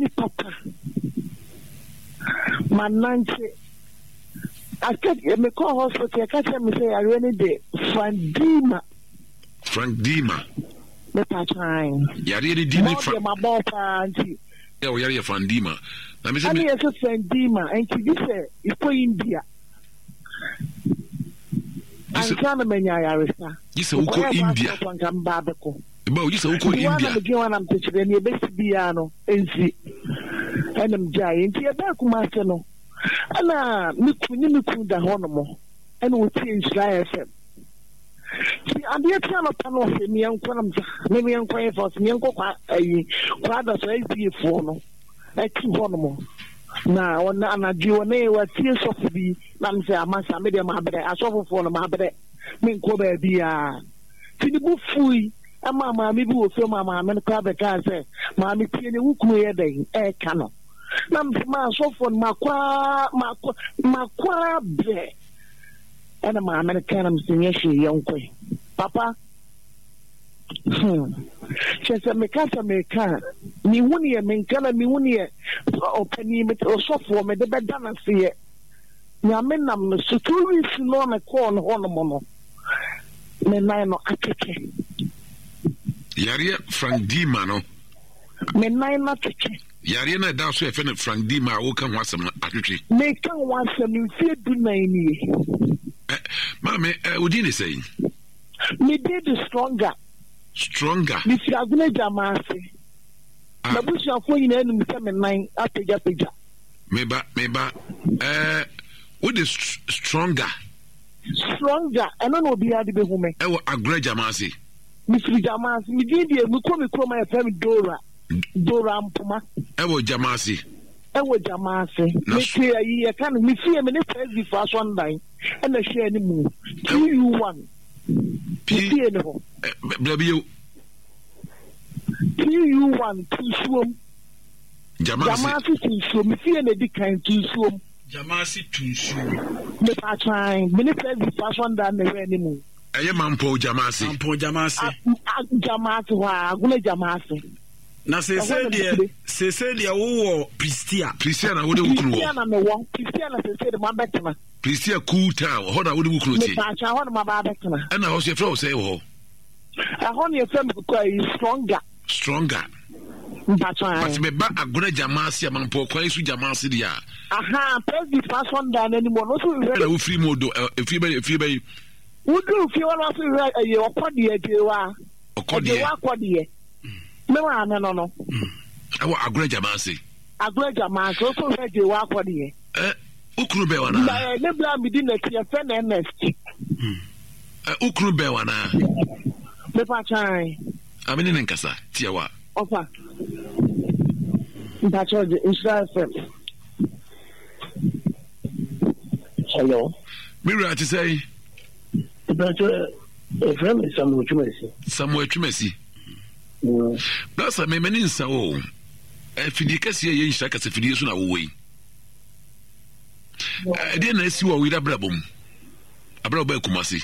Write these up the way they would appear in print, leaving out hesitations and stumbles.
ni papa mananche I can't me call hospital I can't me say I really did Frank Dima me patran yare di Dima Frank my ball party yeah we yare Frank Dima na me say me yes Frank Dima and you say it's for India and can menya yaresa you say uko India ba you say uko India the one I'm teaching you best bia no ensi enam jai enti e ba kuma se no ana miku da hono mo ene wo tie Israel FM ti ade tia no pa no se mi enko nam me mi enko e force mi enko kwa ayi kwa da so e fo no e ti hono mo na ona anaji wona e wa tie sofu bi na me se amasa me de ma bere asofo no ma bere me nko ba bia ti ni bu fui ama mi bi wo so ma me kwa be ka se ma mi tie ne wukunu ye den e ka no na ma asofo makwa bre ana ma American am sinye shi yankoi papa chese mekasa mi huni e menkana mi huni e opani me osofo me de bedana se ya menam no stories no me call hono mono me nai no akeke yare Frank Dima no me nai na akeke yare na da so e fe Frank Dima wo kan wasam atwetwe me kan wasam fie du nai ni Mame, what did you say? Me did stronger. Me see agune jamase. Na busha fo yin enu mi se me nine apeja. Meba. What is stronger? Stronger. Eno no bi ade be hu me. Ewo agure jamase. Me see jamase. Me did e me kro my friend Dora Mpuma. Ewo jamase. Ewo jamase. Me see ayi kan me see me ne first for Sunday. And the share any move. TU1. TU1 to swim. Jamasi to swim. If you and the kind to swim. Jamasi to swim. The part-time. Minister the first one done the anymore. I am Mampo Jamasi. Jamasi. Guna Jamasi. Na se dia wo Pristia na wo de wukunu wo. Pristia na se de mabetena. Pristia cool town. Ho da wo de wukunu ti. Me pa ho na mabetena. Ana ho se fro say ho. Ho ne fem ko stronger. But me ba agona jamasi amampo kwan su jamasi dia. Aha, president person da na ni mo no so we. Na wo free modo efie ba. Wo do fie wona so we ye okode ajewa. Okode akode. No. Awo agure jamasi. O so ready wa kwode. Ukuru be wana. Na le bla mi di na tie fe na next. Ukuru be wana. Me pa chai. Amini nkasa tie wa. Ofa. Mpacho Israel FM. Hello. Mira to say. Mpacho FM Samuel Chumesi. That's a many so. Fidicas ye shaka Fidius na way. I didn't see what with a brabum. A brabo Kumasi.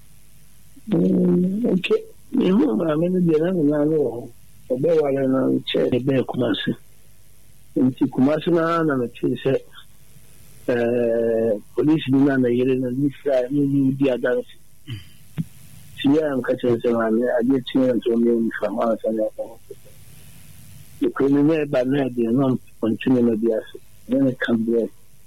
Okay. I mean, the Obewa chair the Bear Kumasi. And Kumasina and a police demand a year and this new dear dance. I'm catching someone. I get chance to me from us and the criminal by night, they don't continue to be as when it comes there.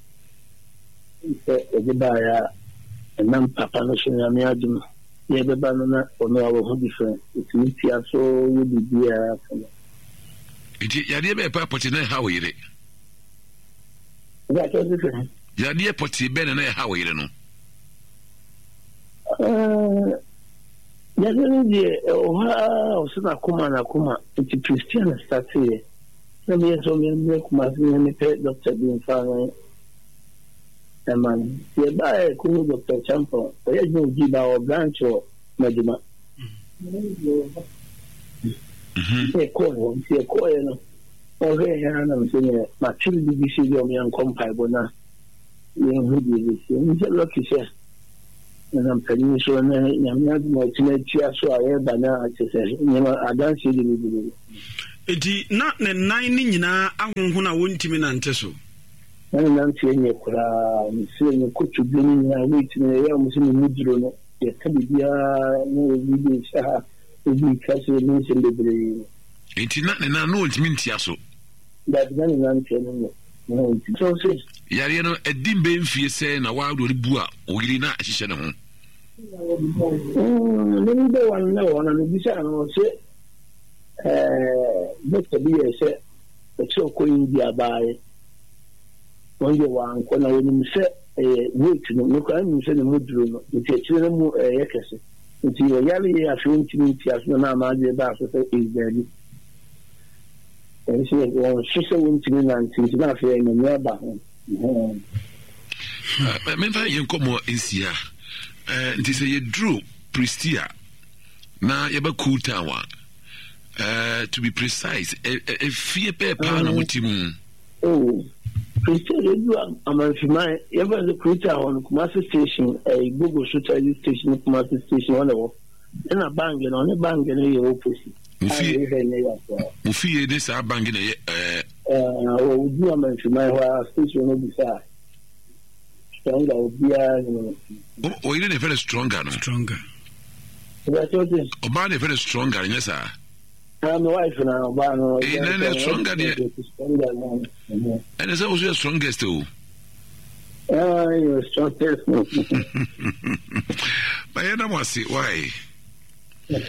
The buyer and non papa notion. I mean, yeah, the banana or no, our different. It's media, so you be there. Yadia papa to know how you did. That's different. Yadia potty ben and how you know. Yaani usina kuma iti Christian stati na mimi so mimi kuma mimi pe Dr. Binfana man ye ba ku Dr. Champo ye ju jiba o branch o majima ko no o he ha na mse ma chiri BBC yo mi an kompai bona ye hu BBC ni je lokise na mpani so na nyamya mo tinetia so aye bana atese nyama adanse di ni eti na ne nan ni nyina ahonho na wontimi nante so na nante enye kura enye kotu bi ni na wetimi ya musi ni muduro no ya kabibia no video sha ebi kasi ni sendebere eti na ne na no wontimi ntia so da na nante no no so se yare no edim be mfie se na wa do ribu a oyiri na ahihye ne ho ni be wan na wana ni bisa no se Dr. B.S. the Choko India by one year one, when I would say, wait, look, I'm saying the Mudroom, if you're children more Yakasi. If you're yelling, I shouldn't meet you as no man, about is there. And she was sister winter and since not fearing in your bathroom. Remember, you come more in here. And this is a drew Pristia. Now, you're a cool tower. To be precise, a fear paper no motimu. Oh, Christian, I'm a man. Ever the creator on Kumasi Station, a Google shooter station, Kumasi Station, one of and a bang on a bang in a opposite. Mufi, this are banging do a man to my station will be sad. Stronger will be oh, you didn't very stronger. That's what it is. Obama very stronger, yes, sir. I'm the wife now, but stronger. And it's also the strongest too. You're strongest. But I don't want to see why. It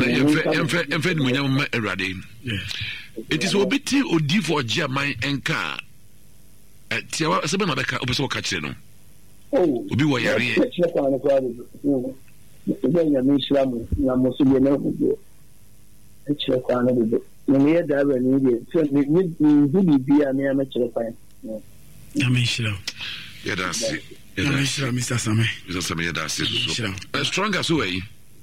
is a bit or deep for German and car. Tiawa, seven other car, also catching them. Oh, be what you're here. Check on it. Near that, we need it. Be a near mature fine. Yeah, that's it. Mr. Sammy. Mr. Sammy, that's it. Stronger, so way.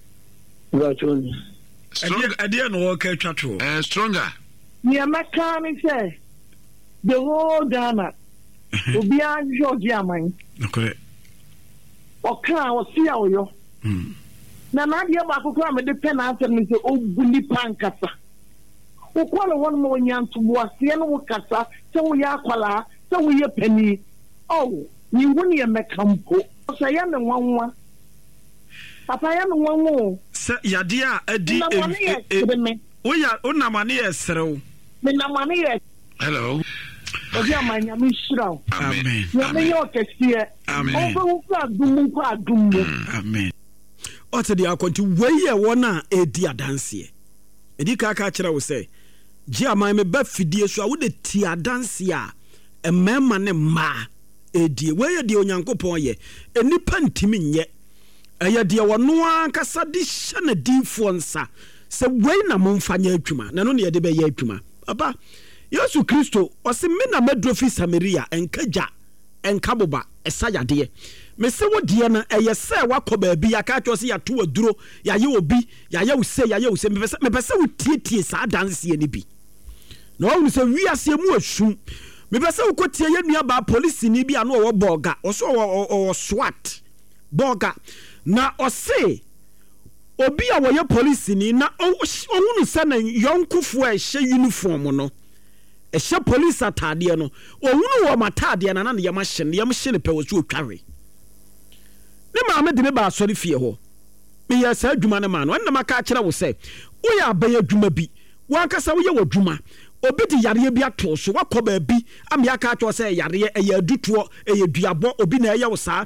Stronger, I didn't walk a chatro. Stronger. Yeah, my car say the whole Ghana will be on Georgia, mine. Okay. Or car or see how you. Na dia ba kokora me de pen answer me say obuni pankasa wo kwala won mo nyanto bo ase no wo kasa se wo ya kwala se wo ye pani oh ni woni ye mekampo so ya me nwanwa papa ya me nwanwo se yade a adi wo ya onamane ye serew me namane ye hello obi amanya me shiraw amen amen yo kesiye amen o ko adum amen ote dia akonti weye wona edi adanse edi kaka kira wo se ji aman me ba fidie so a wo de ti adanse a emema ne ma edi weye de onyankopon ye enipa ntimi nye eye de wono ankasa de hye na difo nsa se wei na momfanya adwuma na no ne de be ye adwuma aba Yesu Kristo ose me na medrofi Samaria enkaja enkaboba esayade me se wo die na eye se wakoba bi aka to se ya to aduro ya ye obi ya ye wo se me pese wo tietie sa danse ni bi na wo se wiase mu asum me pese wo kotie ye nua ba police ni bi ano wo boga o so wo SWAT boga na o se obi a wo ye police ni na ohunu se na yonkufo a hye uniform no ehye police atade no ohunu wo matade na na ye ma hye ne pe wo so otware ne maame de me ba asori fie ho me ya sa adwuma ne ma no na maka akira wo se wo ya aban adwuma bi wankasa wo ye wadwuma obi di yare bi ato so wakoba bi am ya ka ato se yare eye adutuo eye duabo obi na eye wo saa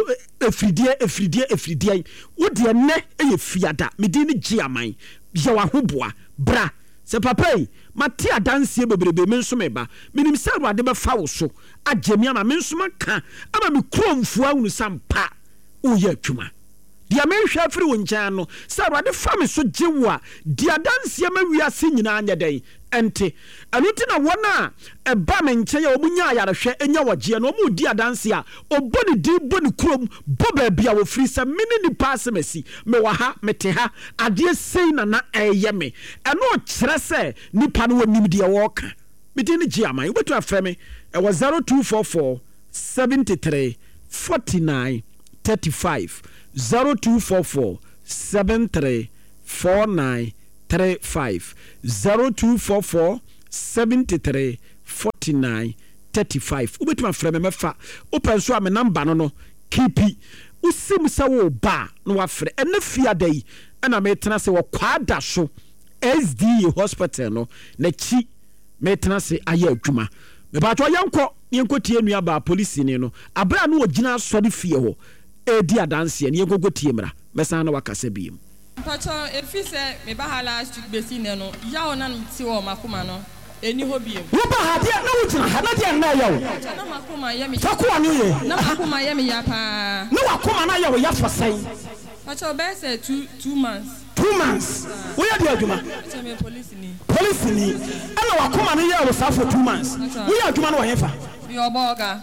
efridie wo de ne eye fiada me di ne gi aman ye wa hoboa bra se papai mate adanse bebrebe me nso me ba minim se Awurade be fa wo so agemi ama me nso maka ama me kromfo awunu sampa uye adwuma dia menhwa afiri wo nkyan no sɛ Awurade fa me so gyewa dia danse ma wiase nyina anya dɛn ente anuti na wona eba me nkyɛn ya omunya ayarehwɛ enya wogye no mu dia danse a oboni di boni krom boba bia wo firi sɛ mini ni pass mesi me wa ha mete ha ade sei na ɛyɛ me ɛno kyerɛ sɛ nipa no wonim dia wɔka meti ni gye aman wobetu afrɛ me ɛwɔ 0244 73 49 35 0244 73 49 35 0244 73 49 35 ubetuma frɛ me mɛfa open so am number no kipi usim sa wo ba no wafrɛ ene fia dai ana metena se wo kwada so SDA hospital no na chi metena se aye adwuma me ba to yenko tie nua ba police ni no abra no ogina sɔre fie ho edi adanse ne yenko tie mra mɛsan na wakasa biem Pacho efise me ba hala street besi ne no ya ona mti wo makoma no eni ho biem wo ba ha dia na wutina ha na dia na ya wo na makoma ya me fakwa no ye na makoma ya me ya pa na wakoma na ya wo ya fasai Pacho be say 2 months 2 months wo ya dia adwuma Pacho me police ni ana wakoma na ya wo sa for 2 months wo ya adwuma na wo yefa bi oboga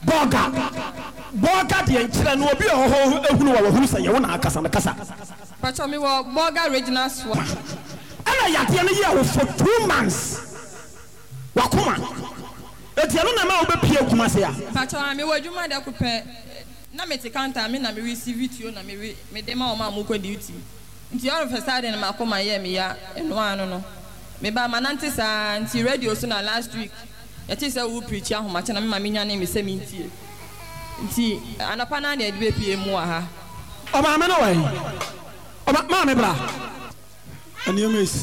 de enkyere no obi ho ehunu wa hunu say ye wo na akasa na kasa Pacho me wo boga regional so ana ya de na ya wo for 2 months wakoma etia no na ma wo be pie kuma se ya Pacho me wo adwuma de kopɛ na me te counter me na me receive it yo na me de ma o ma mo ko duty nti all of a sudden ma akoma ye me ya eno ano no me ba manante sa nti radio so na last week yati say wo preach ahoma che na me ma me nya na me se me nti anapa na na de be pie mu aha o ma me no wai o ma me bra aniomes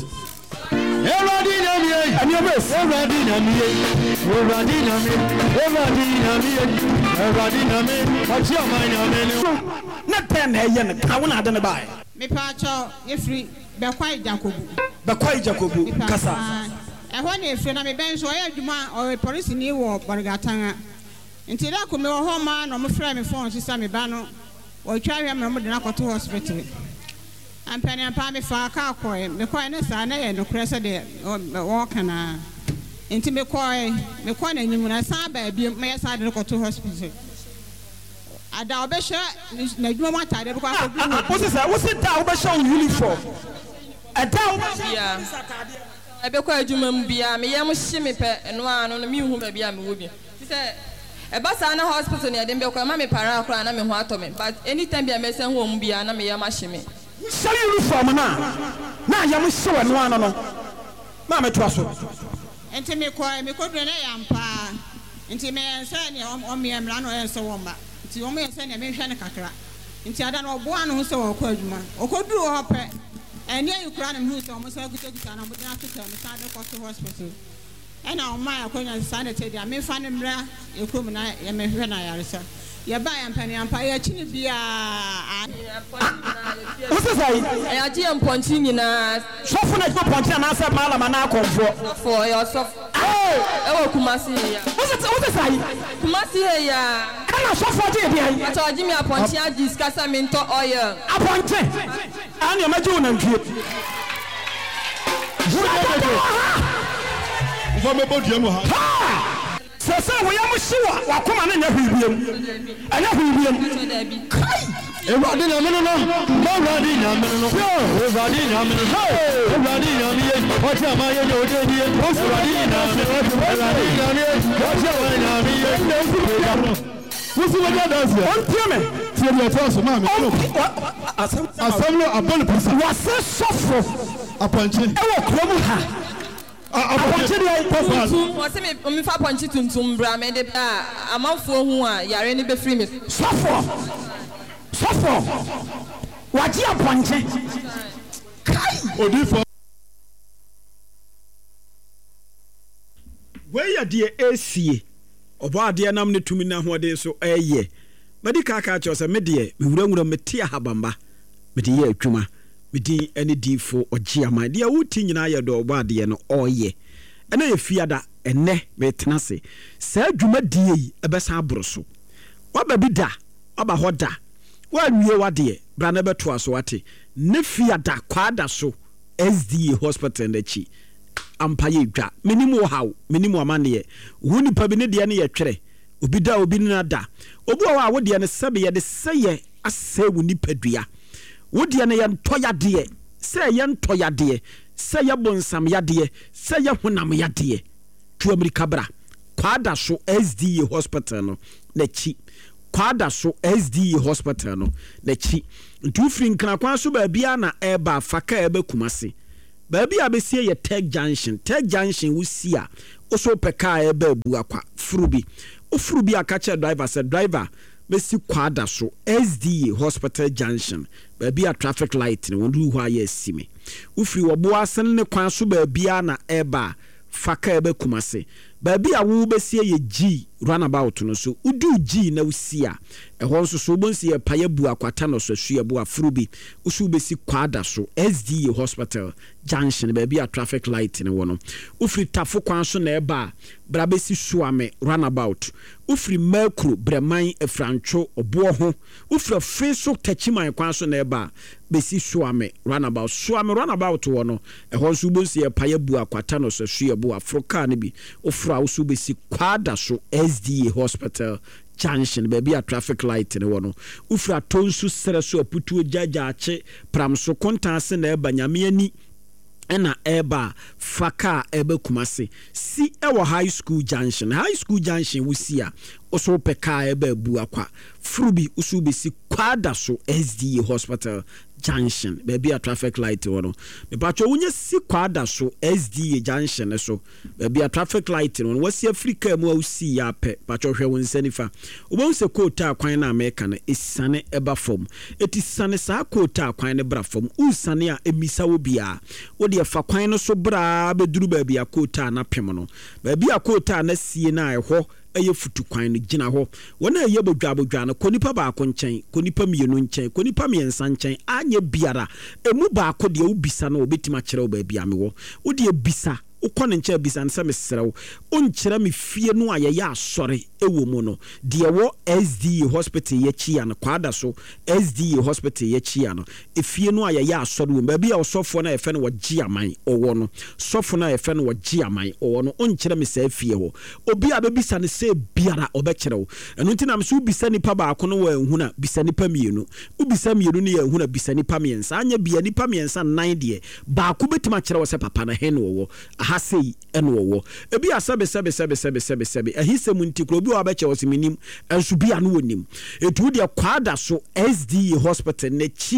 na ten na ye ne ka wona ade ne bai me pacho efri be kwai jakobu kasa ehwo na efri na me ben so ya adwuma o police ni wo Bargatanga nti da ko me wo ho ma no mo frɛ me phone sisa me ba no o twa hwe me mo de na kɔto hospital ampani ampa me fa ka koe me koe ne sa na ye no krese de wo kana nti me koe na nyimu na sa ba bi me sa de kɔto hospital ada obehwe na adwuma mo atade be kwa wo se da obehwe uniform ada bia ebe kwa adwuma mu bia me yam hye me pɛ eno ano no me hu ba bia me wo bia se eba sa na hospital ne dem be kwa ma me para akra na me ho atɔ me but anytime bia me se ho mu bia na me yam hye me so uniform na yam hye wa no ano no ma me to aso enti me kodre na yampa enti me ense ne o me emra no ense wo ma enti o me ense ne me hwe ne kakra enti ada no obo anu se wo kwa adwuma okoduru ho pɛ eni ayukura na me hu se o mo se guta na mo de afika me sa de kɔto hospital ena o ma akonya sa na te dia me fa ne mra ekom na ye me hwe na yaresa ye ba yampani ampa ye chini bia wo se sai ya ji amponti nyina sofo na ponti na asa malama na akonfo for your soft ewo kumasi ya wo se sai kumasi ya kana sofo je bia ato ji mi aponti a discuss me nto oil aponti ani o maji una ntue wo me bodi mu ha sese wo yam hyewa wakoma na nya hwibiem anya hwibiem kai Everybody na me no everybody na me no everybody na me no everybody na me what am I you dey here everybody na me what am I na me Musu wa dance on tieme tie me to so ma me asam no abon pisa wase sofo aponche ewo kromu ha aponche dey tuntum wo se me fa aponche tuntum bra me de amanfo hu a yare ne be free me sofo waji aponche kai odifo we ya de esie obo ade nam ne tumi na ho de so eye medika ka cha se me de me wurawura meti ahabamba me de ye adwuma me di ene difo ogiama de wuti nyina ye do obo ade no oye ena ye fiada enne me tenase sa adwuma die yi ebesa abroso waba bi da waba hoda wa nwie wade bra na beto aso wate ne fiada kwada so SDA hospital ndachi ampaye dwa menimu hawo menimu amane wo nipa bi ne de ne ye twere obi da obi na da obu wa wo de ne sebe ye de seye ase wo nipadua wo de ne ye ntoya de se ye ntoya de se ye bonsam ya de se ye honam ya de tu America bra kwada so SDA hospital no na chi kwada so SDA hospital no na chi ntu firi nkana kwa so ba bia na eba faka eba kumase baabi a besie ye Tech Junction wo si a oso peka e ba bu akwa furubi ofurubi aka che driver said driver Messi kwada so SDA Hospital Junction baabi a traffic light ne wondu hu aye sime ufiri wobo asen ne kwan so baabi a na eba faka ebe kumase baabi a wo besie ye G runabout no so udu G na usia ehon so bonsi ye paye bu akwata no so sua bu afurubi usu besi kwada so SDA Hospital Junction baabi a traffic light ne wono ufiri tafo kwan so na eba bra besi suame runabout ufiri makro breman efrancho obo ho ufiri feso tachiman kwan so na eba besi suame runabout wono ehon so bonsi ye paye bu akwata no so sua bu afroka ne bi ofra usu besi kwada so SDA Hospital Junction baby a traffic light ne wono ufra tonsu sere so aputu jaja ache pramso kontanse na eba nyame ani ena eba faka ebe kumase si ewo high school junction wusia oso peka ebe bu akwa frubi usu besi kwada so SDA Hospital Junction baby a traffic light wono me pacho unye si kwada so SDA Junction so baby a traffic light wono wasi Africa mu usi ya pe pacho hwe wonsanifa ubonse kota kwan na America na esane eba fom etisane sa kota kwan ne bra fom usane a emisa wo bia wo de fa kwan no so bra beduru baby a kota na pem no baby a kota na sie na ehwo eye futu kwan no gina ho wona eye bodwa no konipa ba ko nchen konipa mienu nchen konipa miensa nchen anye biara emu ba ko de ubisa na obetima kire wo ba bia mewo wo de bisa ukọ nche bisa nse mesrew onkyere me fie no ayeye asore ewo mu no de wo SDA Hospital ye chia no kwada so SDA Hospital ye chia no efie no ayeye asore wo ba bia osofo na efe no wogye aman owo no sofo na efe no wogye aman owo no onkyere me sa fie ho obi a bebisa ne se biara obekere wo eno ntina me so bisa nipa ba ko no wa ehuna bisa nipa mienu ubisa mienu ne ya ehuna bisa nipa miensa anya bia nipa miensa 9 de ba ko betima kire wo se papa na he no wo hasei eno wo ebi asabe ahisem ntikro bi wa beche osiminim enso bia no wonim etu de kwada so SDA Hospital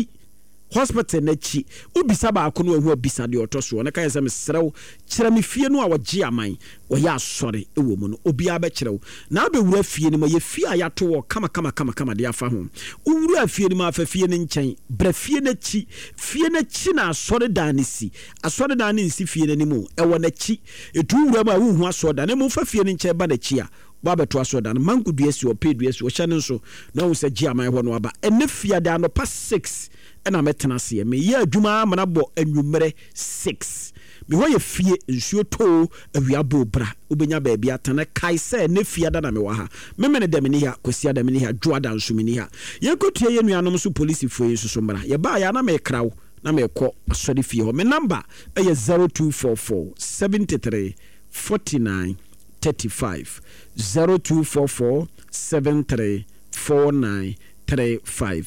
na chi ubisa ba ko no ehu abisa de otoso na kan se mesrew kire me fie no a wogye aman wo ya asore ewo mu no obi abekyerew na abewura fie ni mo ye fie ayato wo kama de afa ho uwura fie ni ma afa fie ni nchen bra fie na chi na asore dan ni si fie na ni mu ewo na chi etu wura ma wo hu asore dan mo fa fie ni nchen ba na chi a baba to asore dan mangu duesi o peduesi o hyane nso na wo se gye aman ho no aba ene fie da no pa 6 ena metena se me ye adwuma amana bo anwumere 6 me ho ye fie nsuo to awiabo bra ubenya ba bia tana kai se ne fie da na me wa ha memene de me ni ha kosia da me ni ha dwoada nso me ni ha ye kotua ye nuanom so police fo so mbra ye ba ya na me krawo na me kɔ asɔre fie ho me number eye 0244 73 49 35 0244 73 49 35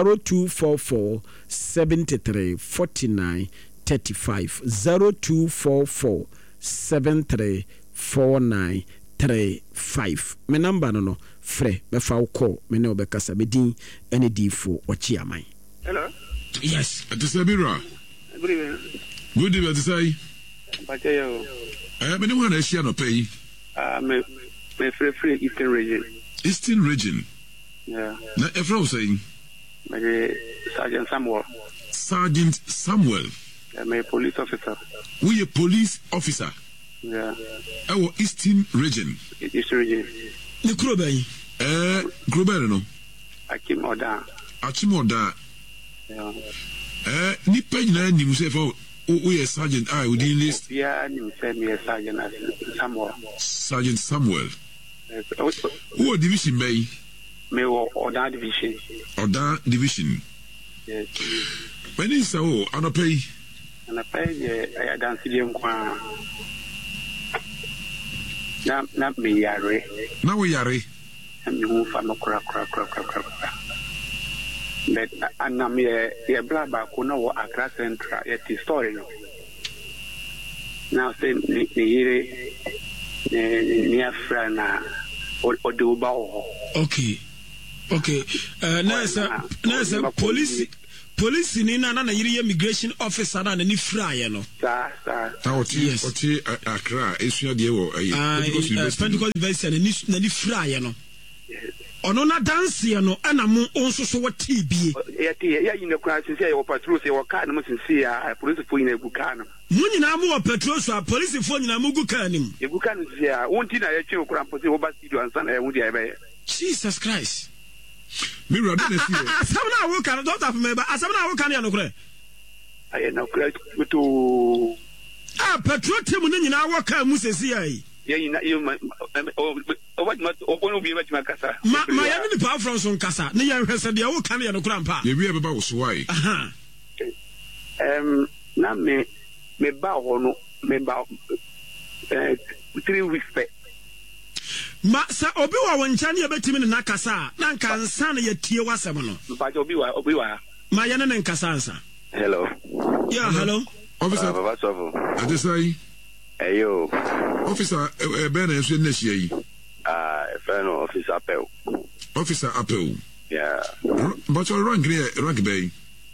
0244 73 49 35 0244 73 49 35 me number no frɛ me fa call me ne obekasa me din ene difo ochi aman. Hello. Yes, Atisabira. Good evening. Good evening, Atisai. Bachayo. Me no wan share no pay. Me free Eastern region. Eastern region. Yeah. Na efra saying. Me Sergeant Samuel. Sergeant Samuel. Me police officer. We a police officer. Yeah. Our Eastern region. Eastern region. Ni Kroben. Kroben no. Achimoda. Yeah. Ni pagina ni musefa we a sergeant within list. Yeah, ni say me Sergeant Samuel. Sergeant Samuel. Who division may? Me Oda division. Oda division. Yes. When is so anopay? Anopay I dance them kwa. Na me yare. Na we yare. Me hu fa no kra. But anam ye bla ba ko na wo Accra Central ye ti story no. Now say ni afra na o de uba o. Okay. Nasa police ni na yiri immigration officer na ni fraye no sa oti Accra esua de wo Pentecost University na ni fraye no ono na dance no ana mo onso so wati bie ya yin kwa sisi ya patrol se waka na mo sisi ya police fo yin eguka no mu nyina mo wa patrol so police fo nyina mo guka nim eguka no sisi ya wonti na ya twe okura mpo se wo ba studio ansa na ya wudi ya be Jesus Christ me rade na see asabna wo kan don't have me ba asabna wo kan ya no kure aye na kure to patrol team no nyina wo kan mu sisi ya yi yin you what not open be much makasa ma ya ni pa from so nkasa ne ya hwese de wo kan ya no kura mpa ye wi be ba wo so wai na me ba ho no me ba 3 weeks pe ma sa obi wa woncha ne yebetimi ne nakasa na nka nsa ne yatie wasem no mpa obi wa ma ya ne nkasa nsa hello yeah hello officer baba sofu adesai ayo officer ben enso na hia yi friend officer apel yeah but your rank bay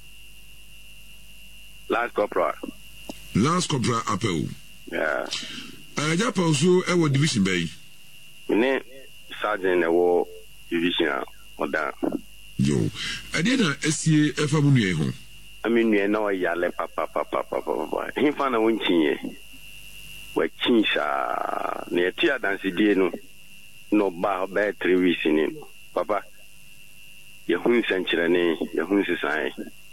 last corporal apel yeah ja pauso e wo division bay ne sergeant e wo division oda yo ade na esie efa mu nue ho aminu na o yale papa hinfa na wonchie wa chinsha ne tia dance die no ba 3 weeks ni papa ye hun senchire ni ye hun sisan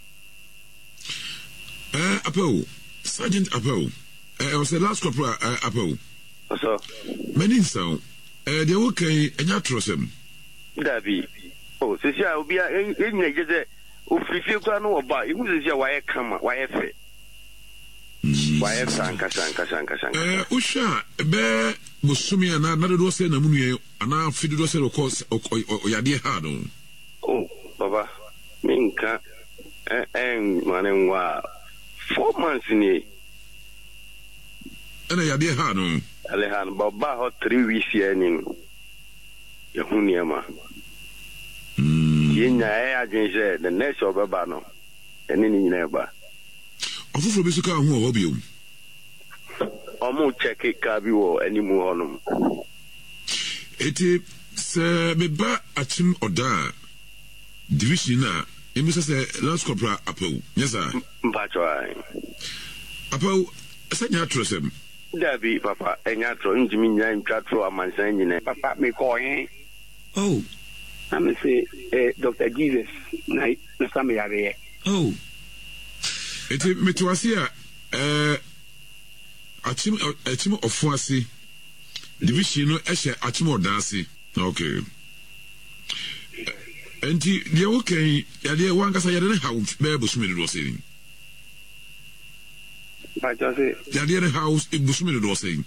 apel sergeant apel was the last corporal apel so many so they okay enya trosem dabi oh sisia obi enyina geze ofrifie kwa no oba ihu sisia wa ye kama wa ye fe wa ye sanka usha be busumi ana na do se na munue ana fidi do se course oyade ha do oh baba minka manenwa 4 months ni ana yade ha no alehan baba ho 3 weeks ya ni ya huniema yenya agenje the next of baba no eni ni nyina ba ofufro be suka ho obiom omo check ka bi wo animu honum eti se beba achim oda division na emisa se last corporal apel yes sir mpacho ai apel sanya trosem dabi papa enya tro njimi nya ntwatro amansan nyine papa me ko yen oh I'm say Dr. Jesus na some yare oh eti metuasia achim ofuasi division no ehye achim odansi okay enti de okay yade wankasa yade ne house be busumi do saying I just say yade ne house busumi do saying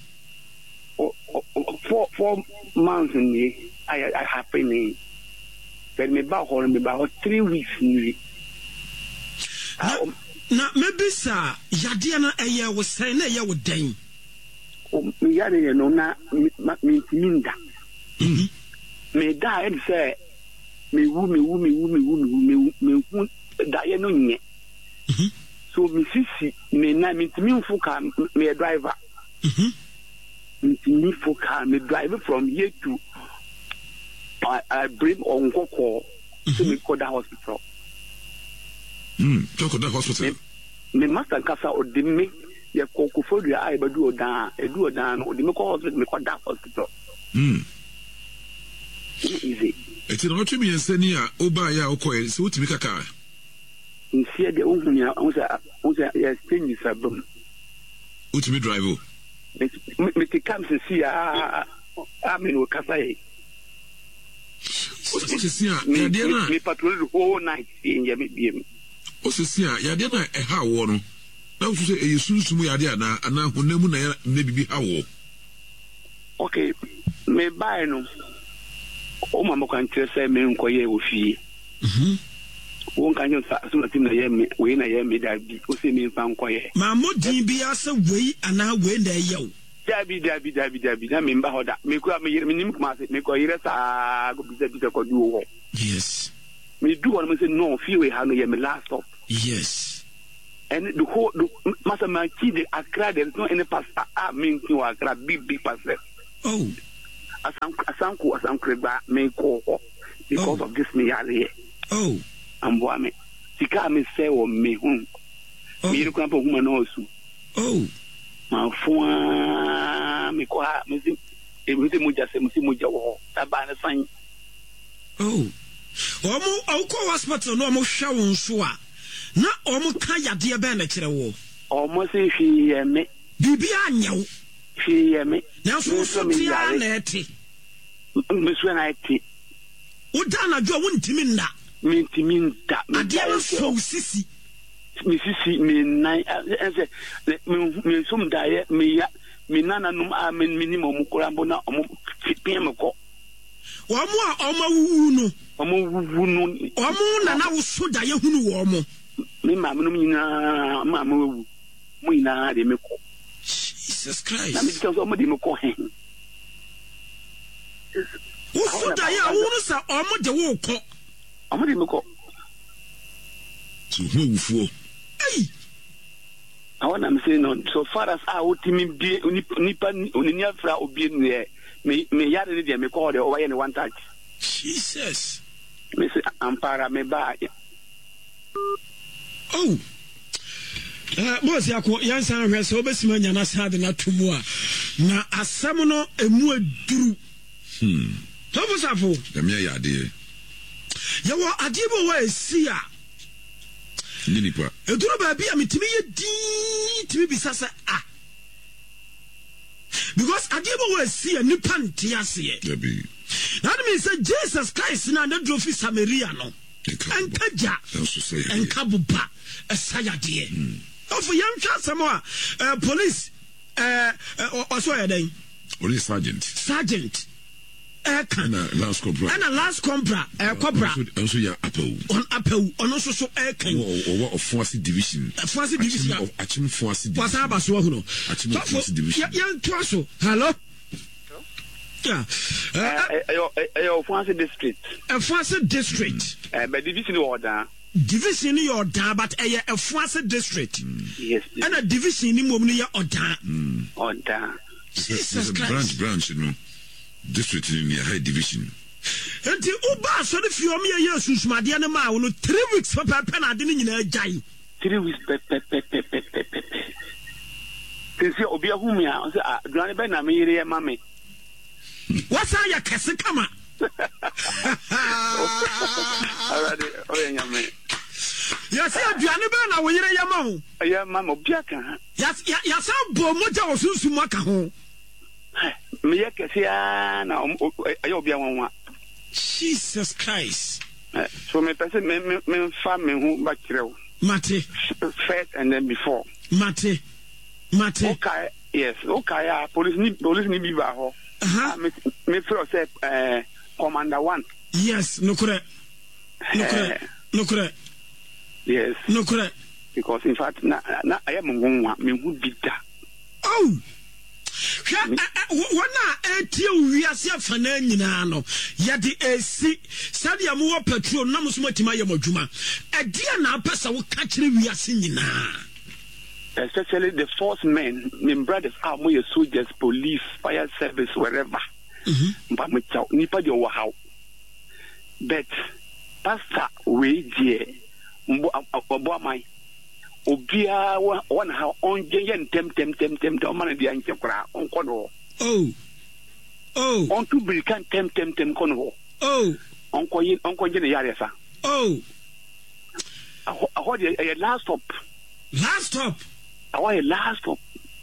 4 months in the I happen but me ba 3 weeks ni na maybe sa yade na eye wo sai na eye wo dan me yade no na me minda me da e say me wu da ye no nye so me sisi me na me timi fuka me driver me timi fuka me drive from here to I bring on Koko to me Koda hospital. Koda hospital. Me master kasa o de me ye Koko for the eye but do down o de me ko hospital me Koda hospital. Easy. It's not to be a senior oba ya okoye so to be kaka. Nsia de onhunya onsa ya change sabum. Utimi drive. Me ti come to see I mean we kasa e. Me patrol the whole night in Yami. Osesia, Yadia, a how one. Now to say a sunsumu Yadia, and now Hunemuna maybe how. Okay, me buy no. Oh, Mamma can tell say me inquire with fee. One can you soon as him when I am me that because me found quiet. Mamma DBS away and now when they yell. Dabi na memba hoda me ko me nim kuma se me ko yire sa go bi se ko du wo yes me do one me say no feel we have no ye me last stop Yes. And the whole Master Machi, the Accra, there is no any pastor. I mean, to Accra, big pastor. Oh. Asam Kreba may call because of this me. Oh. And Boame. Sika me say or me home. Me look up a woman also. Oh. My phone, me call me see. It was a muja, Tabana sign. Oh. Omo hospital no mo hwa won so a na omo ka yade be na kire wo omo se hwie me bibi anyew hwie me na so tia na eti me so na eti o da na jo won ntimi nda me ntimi nda ade na so sisi me nai ense me sum da ye me ya me nana num a me minimum kura mbona omo piem ko omo a omo wuwu no omo na wo so da ye hunu wo omo me ma no nyina ma wu mu ina de me ko Jesus Christ na me tell omo de me ko he wo so da ye wo sa omo de wo ko omo de me ko so hu fuo ei I want to say no so far as I would be nipa onini afra obi ne me yare de me call the over any one touch. Jesus. Me say ampara me ba. Oh. Boss yakwo yansan hwe so obesima nya na sade na tumu a na asem no emu aduru. Tobusafo. Dem ya ade. Yawo adibo wa esi a Ninipa. Eduru ba bia metimi ye di timi bisasa ah. Because adibo wa esi a nipa ntiase. Debi. That means that Jesus Christ na na drofi Samaria no. Enkaja. Enkabuba esayade. Of yantwa samo police also ya den. Police sergeant. Sergeant. And last compra. And a last compra. Cobra. Also, ya apple. On apple. On also so aircan. Or of Force Division. Force Division. Of Achim Force Division. Was Abasuno. Achim Force Division. Young Twasso. Hello. Yeah. Force District. A Force District. But division order. Division in your da, but a Force District. Yes. And a division in Mumnia order. Order. Jesus Christ. Branch, you know. District in the high division. And the Uba so the few years who's my dear ma 3 weeks for pen I didn't jai. 3 weeks Since you be a humia, Granny Ben, I'm here, mammy. What's all your Cassicama? Yes, Johnny Ben, I will hear your mom. I am Mamma Biaka. Yes, I'm Bomoja or Susumaka. Jesus Christ. So my person me family who back Mate. First and then before. Mate. Okay, yes. Okay, police ni be ba me feel say commander 1. Yes, no correct. Yes. No correct. Because in fact na I am me who be that. Oh. Wana etie wiase afana nyina no yade esi sadia mo petrol na muso matima ye modwuma edia na apesa wo ka kire wiase nyina especially the force men my brothers are more soldiers police fire service wherever but me chow nipa de wo how but pastor we die mbo amai obia one how on yen tem man dia nkekura onko no on to be can tem kono onko yen yare sa how the last stop our last stop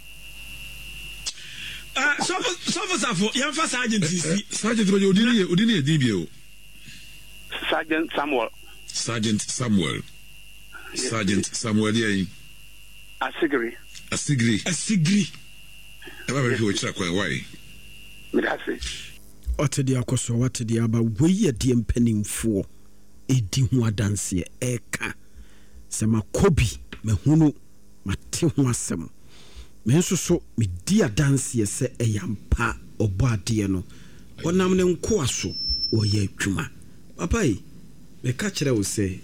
so yan fa sergeant sergeant odini edibio Sergeant Samuel Yai Asigri eba be ho chira kwan why medase otedi akoso watedi aba weye de mpanimfo edi ho adanse eka sema kobi mahunu mate ho asem me nso so me di adanse se eyampa obo ade no onam ne nko aso oye adwuma papai me ka kire wo se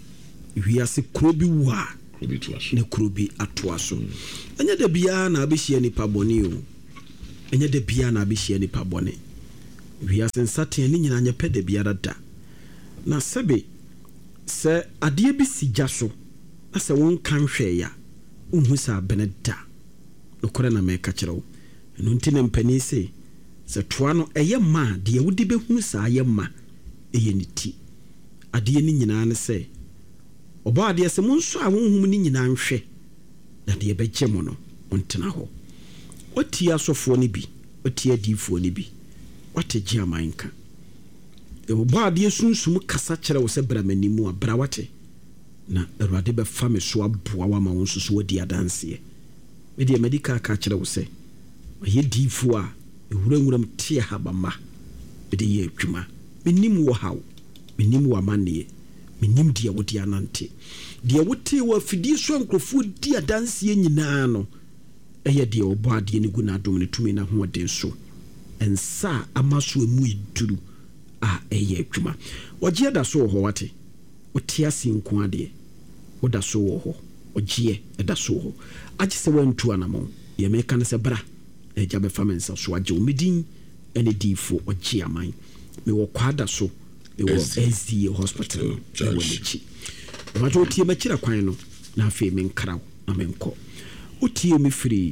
wiase kuro bi wa ne kuro bi atoa so enya da bia na abehia nipa bɔne o enya da bia na abehia nipa bɔne wiase nsaten ne nyina nya pɛ da bia da na sebe sɛ adeɛ bi si gya so na sɛ won kan hwɛ ya unhu sa beneda no kore na meka kyerɛ wo ɛno nti ne mpani se sɛ toa no ɛyɛ ma deɛ wodi bɛhu saa yɛ ma ɛyɛ ne ti adeɛ ne nyinaa ne sɛ ɔba adeɛ sɛ monso a wonhum ne nyinaa nhwɛ na deɛ bɛgye mo no montena hɔ watie asɔfoɔ ne bi watie adiifoɔ ne bi wate gye amanka ɔba adeɛ sunsum kasa kyerɛ wo sɛ bramanimu a bra wate na Awurade bɛfa me so aboa wa ma wo nso so wadi adanseɛ me deɛ medical ka kyerɛ wo sɛ ayɛ diifoɔ a ɛwurawuram te habama mede yɛ adwuma menim wɔ haw menim wɔ amanneɛ menim deɛ wode anante deɛ wote wɔ afidie so nkurɔfoɔ di adanseɛ nyinaa no ɛyɛ deɛ ɔbɔ adeɛ no gu n'adom no tumi no ahoɔden so ɛnsa ama so emu iduru a ɛyɛ adwuma ɔgyeɛ da so wɔ hɔ wate wote ase nko adeɛ woda so wɔ hɔ ɔgyeɛ ɛda so wɔ hɔ agye sɛ wantu anamɔ yɛ meka no sɛ bra ɛgya bɛfa me nsa so agye wo medin ɛne diifo ɔgye aman mewɔ kwada so mewɔ SDA hospital no ɛwɔ n'akyi ɔmatɛ wotie makyira kwan no na afei menkraw na menkɔ wotie me firi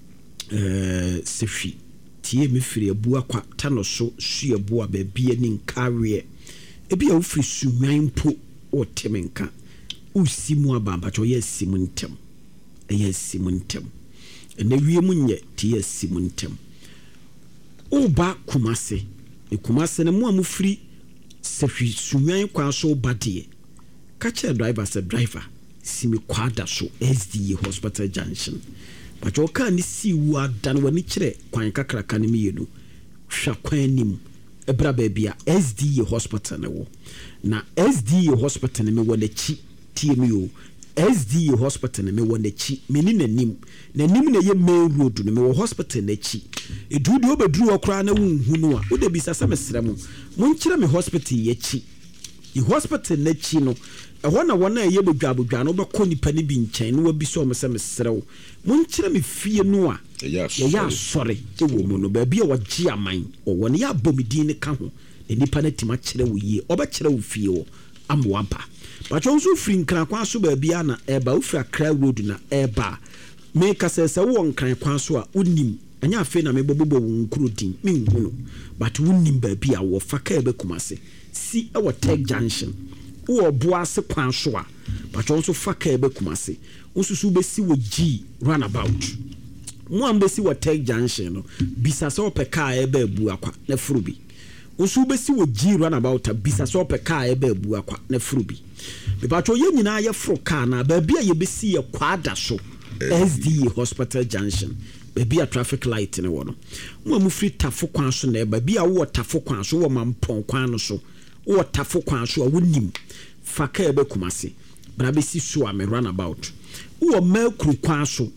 sɛhwi tie me firi abua kwa tano so sua bua baabia ne nkareɛ ebi a wofiri sunwan mpo wote menka wosi mu abambakyɛ ɔyɛ asi mu ntɛm ɛyɛ asi mu ntɛm ɛna wie mu nyɛ te yɛ asi mu ntɛm woba Kumase Kumase ne mu a mufiri sɛhwi sunwan kwa so ba deɛ ka kyerɛ driver sɛ driver si me kwada so SDA hospital junction but oka ni si wu adan wani kyerɛ kwan kakraka ne mienu hwa kwan nim ebra baabia SDA hospital ne wo na SDA hospital ne me wɔ n'akyi tie me o SDA hospital ne me wɔ n'akyi meni n'anim na ye main road ne me wɔ hospital n'akyi edu de obeduru okra na wunhu no a wo de bisa sɛ mesrɛ mo monkyerɛ me hospital y'akyi the hospital n'akyi no ɛhɔ na wɔn a ɛyɛ bodwabodwa no bɛkɔ nipa ne bi nkyɛn no wabi sɛ ɔmo sɛ mesrɛ wo monkyerɛ me fie no a yɛyɛ asɔre ɛwɔ mu no baabi a wɔgye aman ɔwɔ no yɛ abɔmedin ne ka ho na nipa no atim akyerɛ wo yie ɔbɛkyerɛ wo fie wɔ ama waba batwɛ nso firi nkran so baabi a na ɛba wofiri Accra road na ɛba meka sɛ sɛ wowɔ nkran so a wonim ɛnyɛ afei na mebɛbobɔ wo nkuro din menhu no but wonim baabi a wɔfa ka ɛbɛ Kumase si ɛwɔ Tech Junction wo boase kwan so a batwɛ nso fa ka ɛbɛ Kumase nsusu bɛsi wɔ G runabout mo am bɛsi wɔ Tech Junction no bisa sɛ ɔpɛ kaa ɛbɛ abu akwa na furu bi nsusu bɛsi wɔ G runabout bisa sɛ ɔpɛ kaa ɛbɛ abu akwa na furu bi batwɛ yɛ nyinaa yɛ foro kaa na baabi a yɛbɛsi yɛ kwada so SDA hospital junction baabi a traffic light ne wɔ no mo am free tafo kwan so na baabi a wo tafo kwan so wɔ mampɔn kwan no so wo tafo kwan so a wonim fa ka ɛbɛ Kumase bra bɛsi so a me runabout wo makru kwan so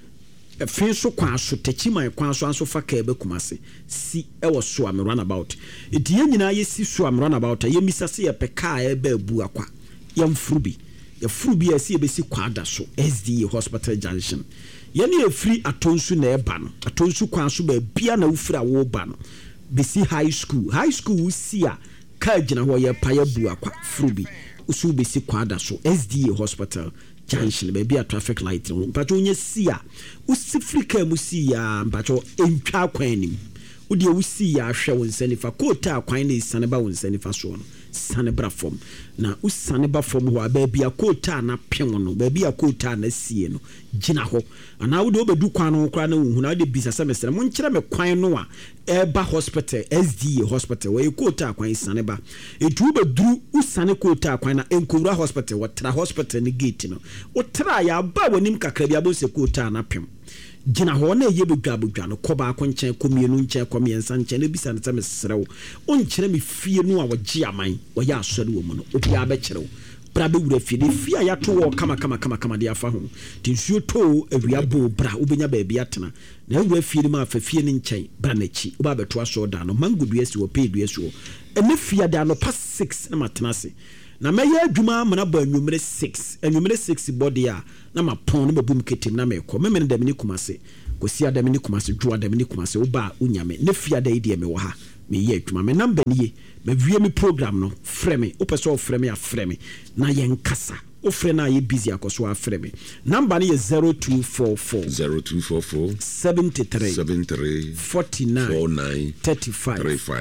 ɛfin so kwan so tachiman kwan so anso fa ka ɛbɛ Kumase si ɛwɔ so a me runabout eti yɛ nyinaa yɛ si so a me runabout yɛ misa se yɛ pɛ ka ɛbɛ abu akwa yɛm furu bi yɛ furu bi yɛsi yɛbɛsi kwada so SDA hospital junction yɛne yɛfiri atonsu na ɛba no atonsu kwan so baabia na wofiri a woba no bɛsi high school wosi a ka gyina hɔ yɛ pa yɛ bu akwa furu bi usu bɛsi kwada so SDA hospital junction baabi a traffic light no mpatwo nya si a usi firi ka mu si ya mpatwo entwa kwan nim wode wusi ya ahwɛ wo nsanifa kota kwan na isane ba wo nsanifa so no sane bra fom na usane ba fom ho baabi a kota na pem no baabi a kota na sie no gina ho ana wode obedu kwan no kra na hu na wode bisa sɛ mesere mo nkyerɛ me kwan no a eba hospital SDA hospital we kota kwan sane ba etu obeduru usane kota kwan na enkowura hospital wotra hospital ni gate no wotra ya ba wonim kakra bi abose kota na pem gina ho na ye bedwabodwa no kɔ ba ko nkyɛn komienu nkyɛn komiensa nkyɛn na bisa ne sɛ mesrew onkyerɛ me fie no a wɔgye aman wɔyɛ asɔre wɔ mu no obi abɛkyerɛw bra be wura fie a yato wɔ kama de afa ho tinsuo to awia bo bra obenya ba bia atena na wura fie no ma fa fie no nkyɛn bra na chi oba beto aso da no mango dua si wɔ pe dua so ɛne fie da no pa 6 na matena se na mɛyɛ adwuma mana ba anwumere 6 body a na ma pon no mabum ketim na mekɔ memene dɛm ne kumase kɔsi adam ne kumase dwo adam ne kumase wo ba unyame ne fia da ide me wɔ ha me yɛ adwuma me number nie me wie me program no frɛ me wo pɛ sɛ wo frɛ me a frɛ me na yɛn kasa wo frɛ na yɛ busy akɔso a frɛ me number no yɛ 0244 73 49 35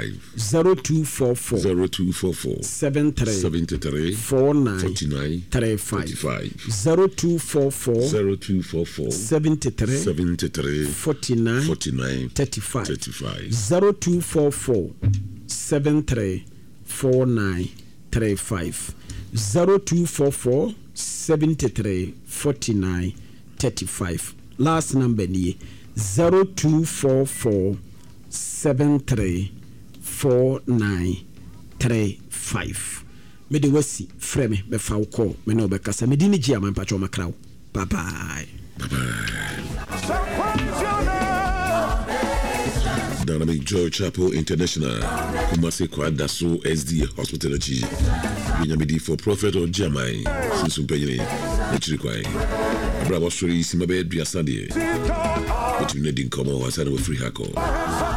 0244 73 49 35 0244 73 49 35 0244 73 49 35 0244 73 49 35. Last number ni 0244 73 49 35. Me de wasi frame me fa wo call me no be kasa me di ni gia man pacho makrawo. Bye bye. Bye bye. Dynamic Joy Chapel International, Kumasi Kwadaso SD Hospital Chi. Binyamidi for Prophet or Jamai, Sinsumpeni, Nichirikwai. Bravo Suri Simabe Biasadi. But you need in common, I said with free hackle.